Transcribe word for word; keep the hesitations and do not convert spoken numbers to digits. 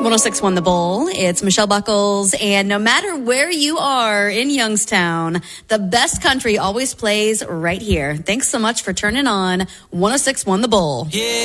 one oh six point one The Bull. It's Michelle Buckles. And no matter where you are in Youngstown, the best country always plays right here. Thanks so much for turning on one oh six point one The Bull. Yeah.